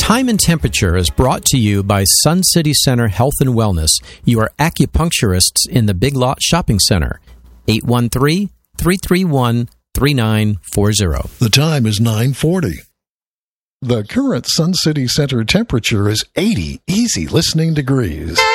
Time and Temperature is brought to you by Sun City Center Health and Wellness, your acupuncturists in the Big Lot Shopping Center. 813-331-3940. The time is 9:40. The current Sun City Center temperature is 80 easy listening degrees.